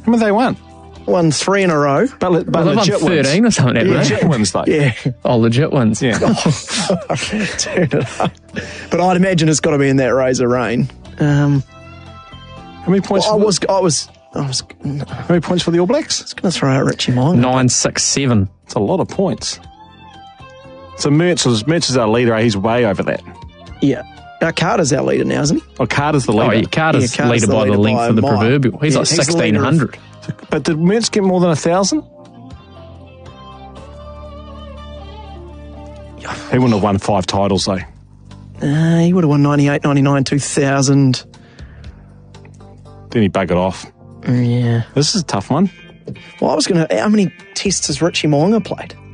How many they won? Won 3 in a row. But Well, they won legit 13 ones. or something, haven't they? Legit ones, though. Yeah. Oh, legit ones. Yeah. Turn it up. But I'd imagine it's got to be in that Razor Rain. How many points? I for was how many points for the All Blacks? going to throw out Richie Mo'unga. 967. It's a lot of points. So Mertz is our leader. He's way over that. Yeah. Carter's our leader now, isn't he? Oh, Carter's the leader. Oh, yeah, Carter's Yeah, Carter's leader the by the leader length by of the a mile. proverbial. He's Yeah, like he's the leader of- 1,600. But did Mertz get more than 1,000? He wouldn't have won 5 titles, though. He would have won 98, 99, 2000. Then he buggered off. Yeah. This is a tough one. Well, I was going to... How many tests has Richie Mo'unga played?